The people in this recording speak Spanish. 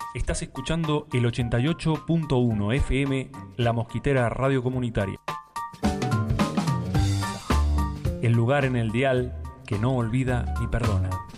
Estás escuchando el 88.1 FM, La Mosquitera Radio Comunitaria. El lugar en el dial que no olvida ni perdona.